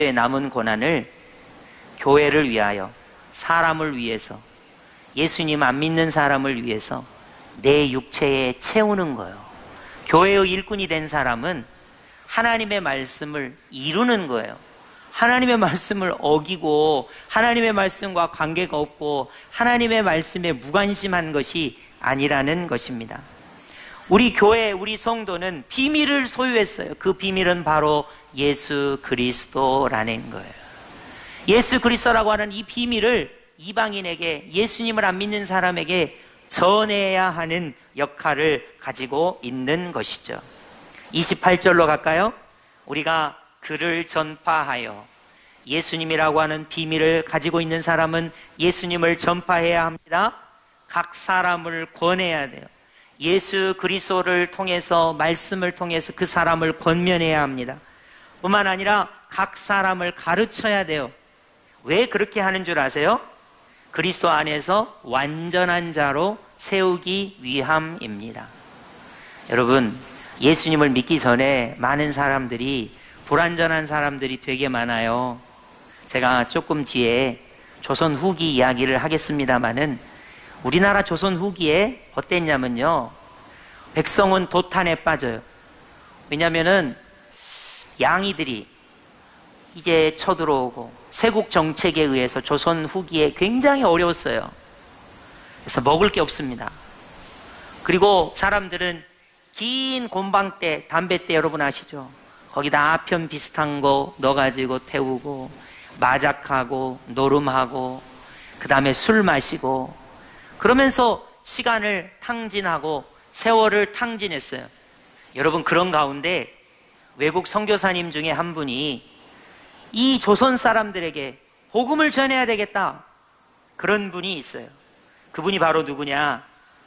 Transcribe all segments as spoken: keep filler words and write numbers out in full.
남은 고난을 교회를 위하여, 사람을 위해서, 예수님 안 믿는 사람을 위해서 내 육체에 채우는 거예요. 교회의 일꾼이 된 사람은 하나님의 말씀을 이루는 거예요. 하나님의 말씀을 어기고 하나님의 말씀과 관계가 없고 하나님의 말씀에 무관심한 것이 아니라는 것입니다. 우리 교회, 우리 성도는 비밀을 소유했어요. 그 비밀은 바로 예수 그리스도라는 거예요. 예수 그리스도라고 하는 이 비밀을 이방인에게, 예수님을 안 믿는 사람에게 전해야 하는 역할을 가지고 있는 것이죠. 이십팔 절로 갈까요? 우리가 그를 전파하여, 예수님이라고 하는 비밀을 가지고 있는 사람은 예수님을 전파해야 합니다. 각 사람을 권해야 돼요. 예수 그리스도를 통해서, 말씀을 통해서 그 사람을 권면해야 합니다. 뿐만 아니라 각 사람을 가르쳐야 돼요. 왜 그렇게 하는 줄 아세요? 그리스도 안에서 완전한 자로 세우기 위함입니다. 여러분, 예수님을 믿기 전에 많은 사람들이, 불완전한 사람들이 되게 많아요. 제가 조금 뒤에 조선 후기 이야기를 하겠습니다마는 우리나라 조선 후기에 어땠냐면요, 백성은 도탄에 빠져요. 왜냐하면은 양이들이 이제 쳐들어오고 세국 정책에 의해서 조선 후기에 굉장히 어려웠어요. 그래서 먹을 게 없습니다. 그리고 사람들은 긴 곰방대, 담뱃대 여러분 아시죠? 거기다 아편 비슷한 거 넣어가지고 태우고 마작하고 노름하고 그 다음에 술 마시고 그러면서 시간을 탕진하고 세월을 탕진했어요. 여러분, 그런 가운데 외국 선교사님 중에 한 분이 이 조선 사람들에게 복음을 전해야 되겠다, 그런 분이 있어요. 그분이 바로 누구냐?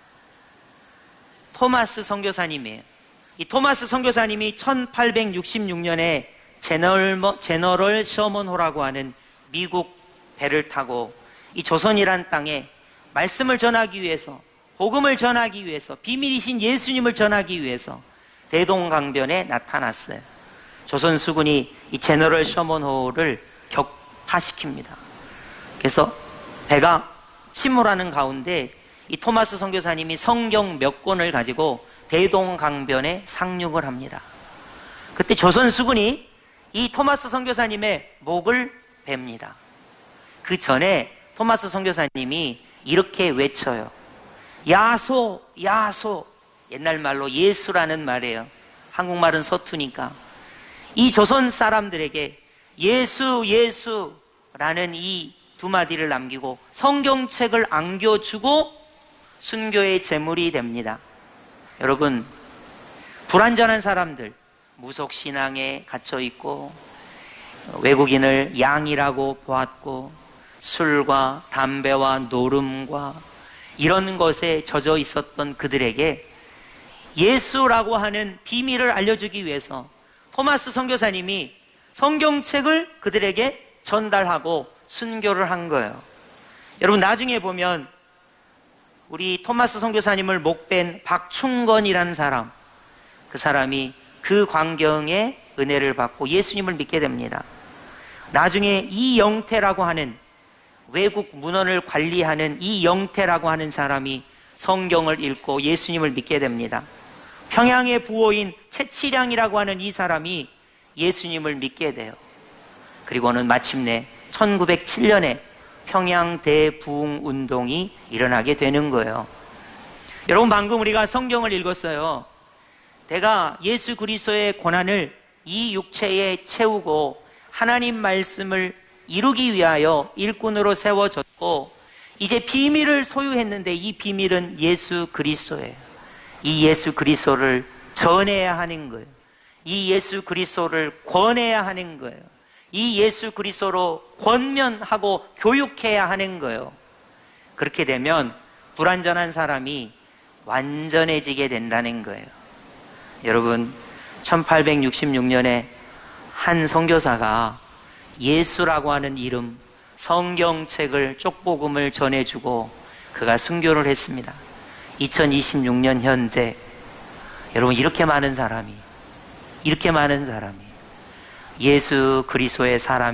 토마스 선교사님이에요. 이 토마스 선교사님이 천팔백육십육 년에 제너럴, 제너럴 셔먼호라고 하는 미국 배를 타고 이 조선이란 땅에 말씀을 전하기 위해서, 복음을 전하기 위해서, 비밀이신 예수님을 전하기 위해서 대동강변에 나타났어요. 조선 수군이 이 제너럴 셔먼호를 격파시킵니다. 그래서 배가 침몰하는 가운데 이 토마스 선교사님이 성경 몇 권을 가지고 대동강변에 상륙을 합니다. 그때 조선 수군이 이 토마스 선교사님의 목을 뱁니다. 그 전에 토마스 선교사님이 이렇게 외쳐요. 야소, 야소. 옛날 말로 예수라는 말이에요. 한국말은 서투니까. 이 조선 사람들에게 예수, 예수라는 이 두 마디를 남기고 성경책을 안겨주고 순교의 제물이 됩니다. 여러분, 불완전한 사람들, 무속신앙에 갇혀있고 외국인을 양이라고 보았고 술과 담배와 노름과 이런 것에 젖어 있었던 그들에게 예수라고 하는 비밀을 알려주기 위해서 토마스 선교사님이 성경책을 그들에게 전달하고 순교를 한 거예요. 여러분, 나중에 보면 우리 토마스 선교사님을 목뺀 박충건이라는 사람, 그 사람이 그 광경에 은혜를 받고 예수님을 믿게 됩니다. 나중에 이영태라고 하는, 외국 문헌을 관리하는 이영태라고 하는 사람이 성경을 읽고 예수님을 믿게 됩니다. 평양의 부호인 최치량이라고 하는 이 사람이 예수님을 믿게 돼요. 그리고는 마침내 천구백칠 년에 평양 대부흥운동이 일어나게 되는 거예요. 여러분, 방금 우리가 성경을 읽었어요. 내가 예수 그리스도의 고난을 이 육체에 채우고 하나님 말씀을 이루기 위하여 일꾼으로 세워졌고 이제 비밀을 소유했는데 이 비밀은 예수 그리스도예요. 이 예수 그리스도를 전해야 하는 거예요. 이 예수 그리스도를 권해야 하는 거예요. 이 예수 그리스도로 권면하고 교육해야 하는 거예요. 그렇게 되면 불완전한 사람이 완전해지게 된다는 거예요. 여러분, 천팔백육십육 년에 한 선교사가 예수라고 하는 이름, 성경책을, 쪽복음을 전해주고 그가 순교를 했습니다. 이천이십육 년 현재 여러분, 이렇게 많은 사람이 이렇게 많은 사람이 예수 그리스도의 사람